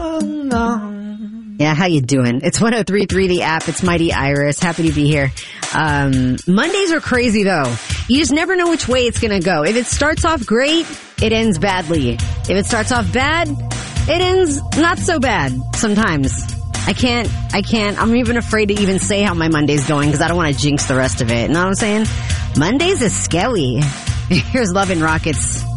Yeah, how you doing? It's 103.3 The App. It's Mighty Iris. Happy to be here. Mondays are crazy though. You just never know which way it's gonna go. If it starts off great, it ends badly. If it starts off bad, it ends not so bad sometimes. I can't. I'm even afraid to even say how my Monday's going because I don't want to jinx the rest of it. You know what I'm saying? Mondays is scary. Here's Love and Rockets.